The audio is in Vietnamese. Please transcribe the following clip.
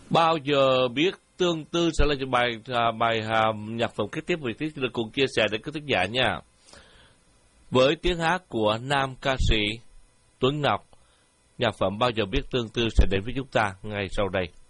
Bao giờ biết tương tư sẽ là bài nhạc phẩm kế tiếp, vì tiết được cùng chia sẻ đến các thính giả nha. Với tiếng hát của nam ca sĩ Tuấn Ngọc, nhạc phẩm Bao giờ biết tương tư sẽ đến với chúng ta ngay sau đây.